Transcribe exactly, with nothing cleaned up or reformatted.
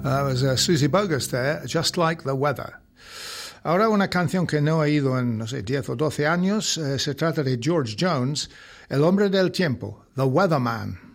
That was uh, Susie Bogus there, Just Like the Weather. Ahora una canción que no he oído en, no sé, diez o doce años. Eh, se trata de George Jones, El Hombre del Tiempo, The Weatherman.